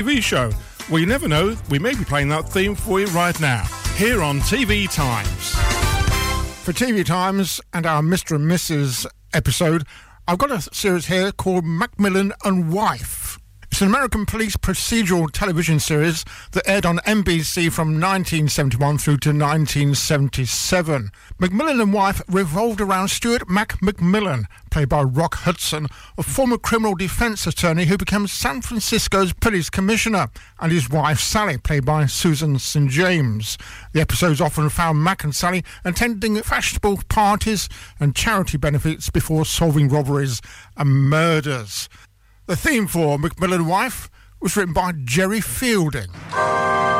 TV show. Well, you never know, we may be playing that theme for you right now, here on TV Times. For TV Times and our Mr. and Mrs. episode, I've got a series here called Macmillan and Wife. It's an American police procedural television series that aired on NBC from 1971 through to 1977. Macmillan and Wife revolved around Stuart McMillan, played by Rock Hudson, a former criminal defence attorney who became San Francisco's police commissioner, and his wife Sally, played by Susan St. James. The episodes often found Mac and Sally attending fashionable parties and charity benefits before solving robberies and murders. The theme for Macmillan Wife was written by Jerry Fielding.